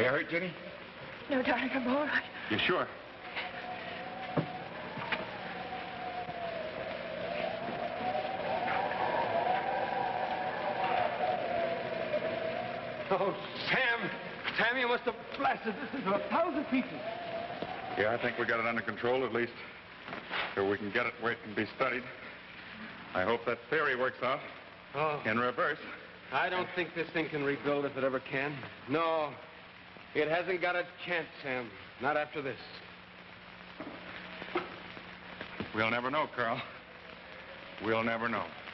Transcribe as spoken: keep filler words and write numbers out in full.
Are you hurt, Jenny? No, darling, I'm all right. You sure? Oh, Sam! Sam, you must have blasted this into a thousand pieces. Yeah, I think we got it under control, at least so we can get it where it can be studied. I hope that theory works out Oh. in reverse. I don't think this thing can rebuild if it ever can. No, it hasn't got a chance, Sam. Not after this. We'll never know, Carl. We'll never know.